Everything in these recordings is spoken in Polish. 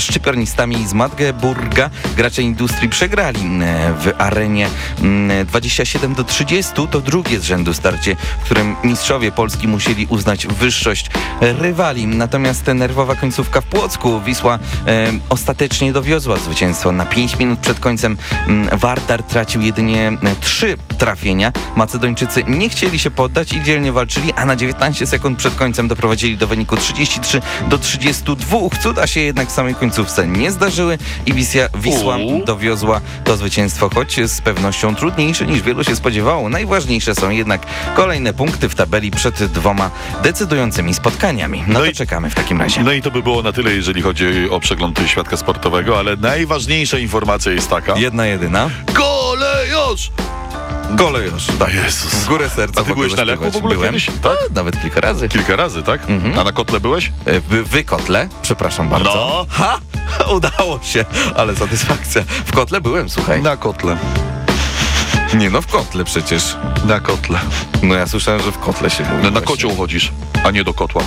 szczypiornistami z Magdeburga. Gracze Industrii przegrali w Arenie 27-30. To drugie z rzędu starcie, w którym mistrzowie Polski musieli uznać wyższość rywali. Natomiast nerwowa końcówka w Płocku. Wisła ostatecznie dowiozła zwycięstwo. Na 5 minut przed końcem Vardar tracił jedynie 3 trafienia. Macedończycy nie chcieli się poddać i dzielnie walczyli, a na 19 sekund przed końcem doprowadzili do wyniku 33-32. Cuda się jednak w samej końcówce nie zdarzyły i Wisła dowiozła to zwycięstwo, choć z pewnością trudniejsze niż wielu się spodziewało. Najważniejsze są jednak kolejne punkty w tabeli przed 2 decydującymi spotkaniami. No to czekamy w takim razie. No i to by było na tyle, jeżeli chodzi o przegląd świadka sportowego, ale najważniejsza informacja jest taka. Jedna jedyna. Kolejorz! Kolejorz. Tak. Jezus. W górę serca. A ty byłeś na Lechu w ogóle byłem kiedyś? Tak? Nawet kilka razy. Kilka razy, tak? A na Kotle byłeś? W Kotle? Przepraszam bardzo. No. Ha! Udało się, ale satysfakcja. W Kotle byłem, słuchaj. Na Kotle. Nie no, w Kotle przecież. Na Kotle. No ja słyszałem, że w Kotle się mówi. Na właśnie. kocioł chodzisz, a nie do kotła.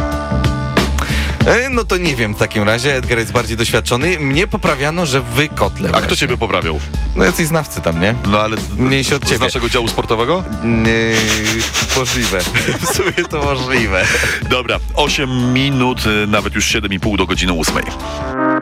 No to nie wiem w takim razie, Edgar jest bardziej doświadczony. Mnie poprawiano, że w Kotle. A właśnie. kto ciebie poprawiał? No jacyś znawcy tam, nie? No ale Mniejsi od z ciebie. naszego działu sportowego? Możliwe. W sumie to możliwe. Dobra, 8 minut, nawet już 7,5 do godziny 8.